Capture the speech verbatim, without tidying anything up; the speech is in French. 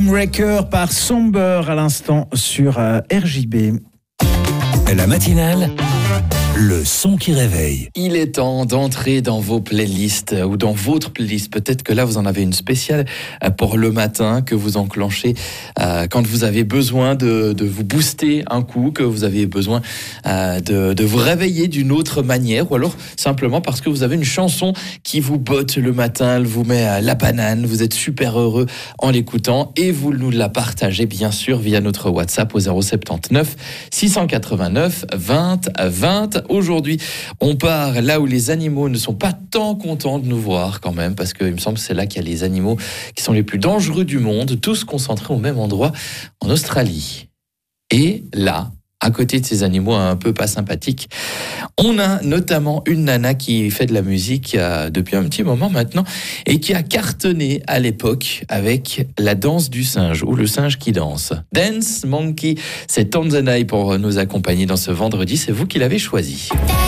Homewrecker par Somber à l'instant sur euh, R J B. La matinale, le son qui réveille. Il est temps d'entrer dans vos playlists ou dans votre playlist. Peut-être que là, vous en avez une spéciale pour le matin que vous enclenchez euh, quand vous avez besoin de, de vous booster un coup, que vous avez besoin euh, de, de vous réveiller d'une autre manière, ou alors simplement parce que vous avez une chanson qui vous botte le matin, elle vous met la banane, vous êtes super heureux en l'écoutant et vous nous la partagez bien sûr via notre WhatsApp au zéro sept neuf six cent quatre-vingt-neuf vingt vingt. Aujourd'hui, on part là où les animaux ne sont pas tant contents de nous voir quand même, parce qu'il me semble que c'est là qu'il y a les animaux qui sont les plus dangereux du monde, tous concentrés au même endroit, en Australie. Et là, à côté de ces animaux un peu pas sympathiques, on a notamment une nana qui fait de la musique euh, depuis un petit moment maintenant et qui a cartonné à l'époque avec la danse du singe ou le singe qui danse. Dance Monkey, c'est Tanzanite pour nous accompagner dans ce vendredi, c'est vous qui l'avez choisi.